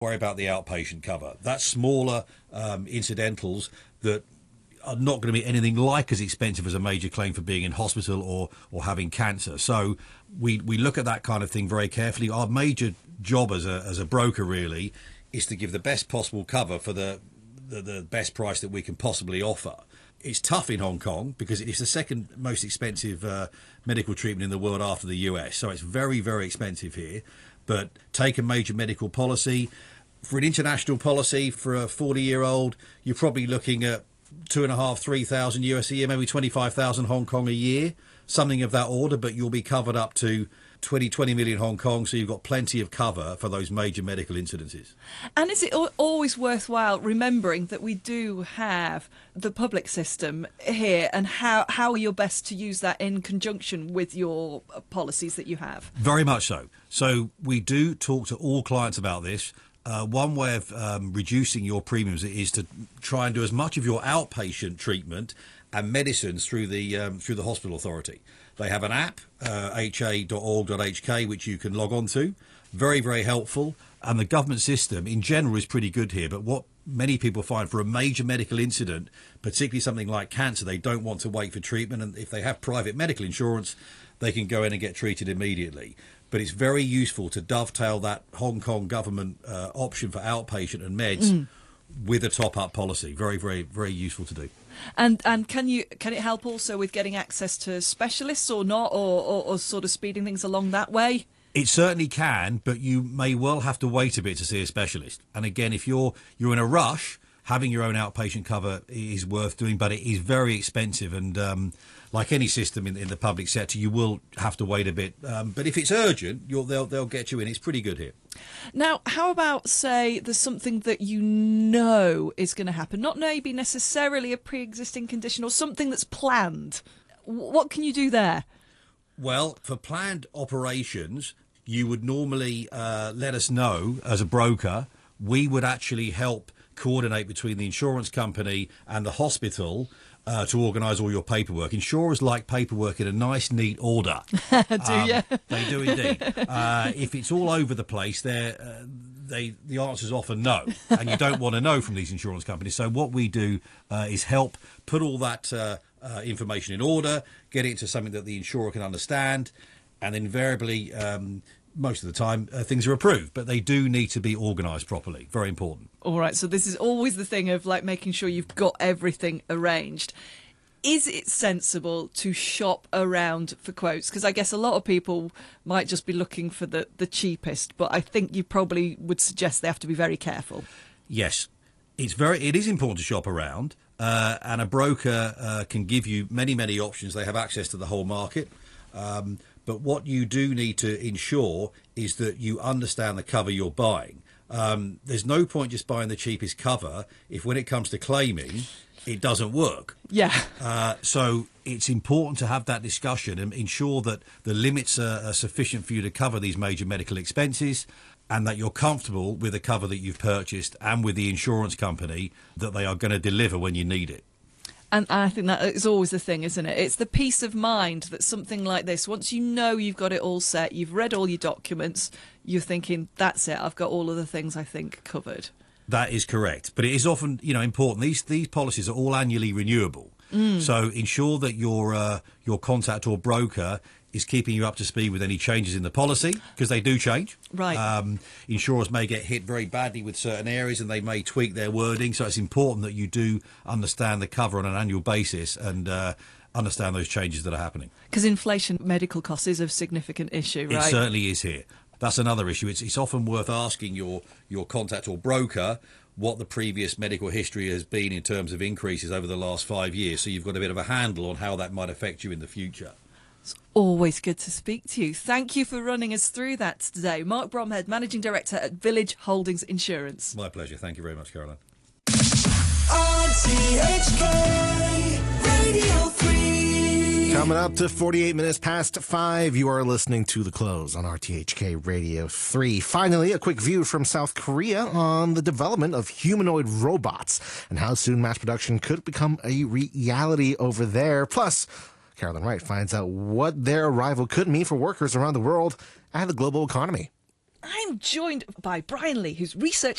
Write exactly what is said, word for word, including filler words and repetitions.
Worry about the outpatient cover. That's smaller um, incidentals that are not going to be anything like as expensive as a major claim for being in hospital or or having cancer. So we we look at that kind of thing very carefully. Our major job as a as a broker really is to give the best possible cover for the the, the best price that we can possibly offer. It's tough in Hong Kong because it's the second most expensive uh, medical treatment in the world after the U S. So it's very, very expensive here. But take a major medical policy. For an international policy, for a forty-year-old, you're probably looking at two and a half, three thousand U S a year, maybe twenty-five thousand Hong Kong a year, something of that order. But you'll be covered up to twenty, twenty million Hong Kong, so you've got plenty of cover for those major medical incidences. And is it always worthwhile remembering that we do have the public system here, and how how you're best to use that in conjunction with your policies that you have? Very much so. So we do talk to all clients about this. Uh, one way of um, reducing your premiums is to try and do as much of your outpatient treatment and medicines through the um, through the hospital authority. They have an app, uh, h a dot org dot h k, which you can log on to. Very, very helpful. And the government system in general is pretty good here. But what many people find for a major medical incident, particularly something like cancer, they don't want to wait for treatment. And if they have private medical insurance, they can go in and get treated immediately. But it's very useful to dovetail that Hong Kong government uh, option for outpatient and meds mm. with a top-up policy. Very, very, very useful to do. And and can you can it help also with getting access to specialists or not, or, or, or sort of speeding things along that way? It certainly can, but you may well have to wait a bit to see a specialist. And again, if you're you're in a rush, having your own outpatient cover is worth doing, but it is very expensive. And um, like any system in, in the public sector, you will have to wait a bit. Um, but if it's urgent, you'll, they'll they'll get you in. It's pretty good here. Now, how about, say, there's something that you know is going to happen, not maybe necessarily a pre-existing condition or something that's planned. What can you do there? Well, for planned operations, you would normally uh, let us know as a broker. We would actually help coordinate between the insurance company and the hospital uh, to organise all your paperwork. Insurers like paperwork in a nice, neat order. do um, you? They do indeed. Uh, if it's all over the place, they're, uh, they the answer is often no, and you don't want to know from these insurance companies. So what we do uh, is help put all that uh, uh, information in order, get it to something that the insurer can understand, and invariably, um, most of the time, uh, things are approved, but they do need to be organised properly. Very important. All right, so this is always the thing of like making sure you've got everything arranged. Is it sensible to shop around for quotes? Because I guess a lot of people might just be looking for the, the cheapest, but I think you probably would suggest they have to be very careful. Yes, it's very. It is important to shop around, uh, and a broker uh, can give you many, many options. They have access to the whole market. Um, but what you do need to ensure is that you understand the cover you're buying. Um, there's no point just buying the cheapest cover if when it comes to claiming, it doesn't work. Yeah. Uh, so it's important to have that discussion and ensure that the limits are, are sufficient for you to cover these major medical expenses, and that you're comfortable with the cover that you've purchased and with the insurance company that they are going to deliver when you need it. And I think that is always the thing, isn't it? It's the peace of mind that something like this, once you know you've got it all set, you've read all your documents, you're thinking, that's it, I've got all of the things I think covered. That is correct. But it is often, you know, important. These these policies are all annually renewable. Mm. So ensure that your uh, your contact or broker is keeping you up to speed with any changes in the policy, because they do change. Right. Um, insurers may get hit very badly with certain areas and they may tweak their wording. So it's important that you do understand the cover on an annual basis and uh, understand those changes that are happening. Because inflation, medical costs is a significant issue, right? It certainly is here. That's another issue. It's, it's often worth asking your, your contact or broker what the previous medical history has been in terms of increases over the last five years. So you've got a bit of a handle on how that might affect you in the future. It's always good to speak to you. Thank you for running us through that today. Mark Bromhead, Managing Director at Village Holdings Insurance. My pleasure. Thank you very much, Caroline. R T H K Radio three. Coming up to forty-eight minutes past five, you are listening to The Close on R T H K Radio three. Finally, a quick view from South Korea on the development of humanoid robots and how soon mass production could become a reality over there. Plus, Carolyn Wright finds out what their arrival could mean for workers around the world and the global economy. I'm joined by Brian Lee, who's research